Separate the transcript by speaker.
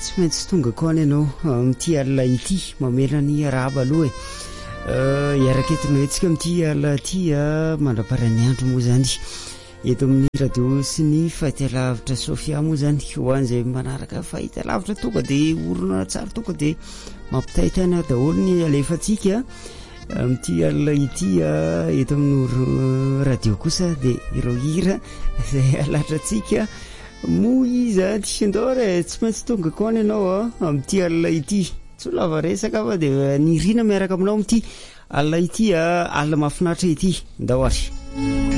Speaker 1: tsy maintsy tonga koa any ianao amin'ity alina ity mamela ny arahaba aloha iaraketina etsika amin'ity alina ity mandra-parany andro moa zany eto amin'ny radio sy ny fahitalavitra Sofia moa zany ho an'izay manaraka fahitalavitra tonga dia orona tsara tonga dia mampitaitana daholo ny alefantsika amin'ity alina ity eto amin'ny radio kosa dia ireo hira izay alatrantsika moa izany andao tsy maintsy tonga koa any ianao amin'ity alina ity tsy ho lava resaka fa dia nirina miaraka aminao amin'ity alina ity alina mahafinaritra ity ndao ary